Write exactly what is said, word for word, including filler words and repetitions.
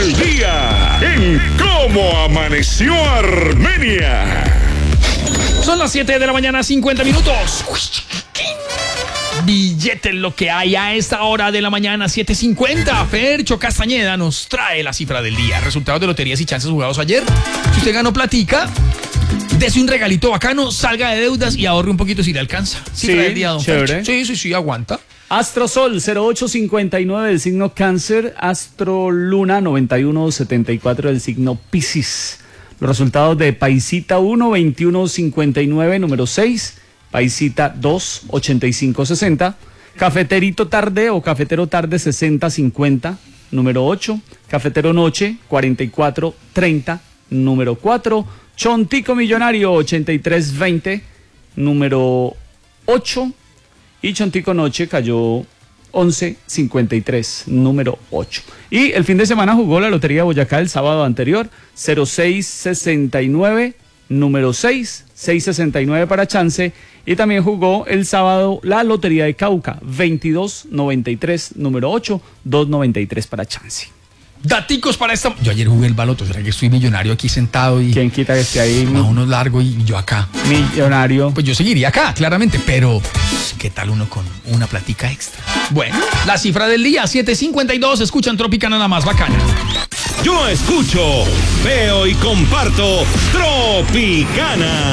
del día en Cómo Amaneció Armenia. Son las siete de la mañana, cincuenta minutos. Billetes lo que hay a esta hora de la mañana, siete cincuenta. Fercho Castañeda nos trae la cifra del día. Resultados de loterías y chances jugados ayer. Si usted ganó platica, dese un regalito bacano, salga de deudas y ahorre un poquito si le alcanza. Cifra Sí, del día, don chévere. Fercho. Sí, sí, sí, aguanta. Astrosol cero ocho cincuenta y nueve del signo Cáncer, Astroluna noventa y uno setenta y cuatro del signo Piscis. Los resultados de Paisita uno veintiuno cincuenta y nueve número seis, Paisita dos ochenta y cinco sesenta, Cafeterito Tarde o Cafetero Tarde sesenta cincuenta número ocho, Cafetero Noche cuarenta y cuatro treinta número cuatro, Chontico Millonario ochenta y tres veinte número ocho. Y Chontico Noche cayó once cincuenta y tres, número ocho. Y el fin de semana jugó la Lotería Boyacá el sábado anterior, cero seis sesenta y nueve, número seis, seis sesenta y nueve para chance. Y también jugó el sábado la Lotería de Cauca, veintidós noventa y tres, número ocho, dos noventa y tres para chance. Daticos para esta... Yo ayer jugué el baloto, ¿será que estoy millonario aquí sentado y... ¿Quién quita que esté ahí? A uno largo y yo acá. Millonario. Pues yo seguiría acá, claramente, pero ¿qué tal uno con una platica extra? Bueno, la cifra del día, siete cincuenta y dos, escuchan Tropicana nada más bacana. Yo escucho, veo y comparto Tropicana.